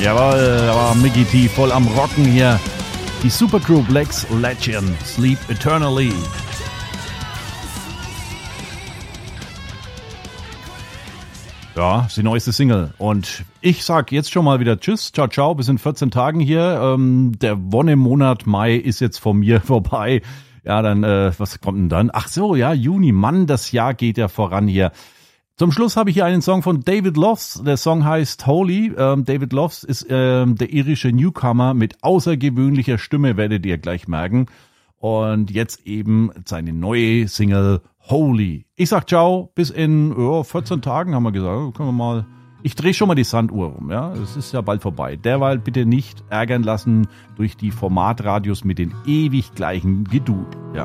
Jawohl, da war Mickey T voll am Rocken hier. Die Supergroup Lex Legend, Sleep Eternally. Ja, ist die neueste Single. Und ich sag jetzt schon mal wieder Tschüss, ciao, ciao, bis in 14 Tagen hier. Der Wonnemonat Mai ist jetzt von mir vorbei. Ja, dann, was kommt denn dann? Ach so, ja, Juni, Mann, das Jahr geht ja voran hier. Zum Schluss habe ich hier einen Song von David Loves. Der Song heißt Holy. David Loves ist der irische Newcomer mit außergewöhnlicher Stimme, werdet ihr gleich merken. Und jetzt eben seine neue Single Holy. Ich sag ciao, bis in 14 Tagen haben wir gesagt. Können wir mal. Ich drehe schon mal die Sanduhr rum, ja. Es ist ja bald vorbei. Derweil bitte nicht ärgern lassen durch die Formatradios mit den ewig gleichen Gedudel. Ja.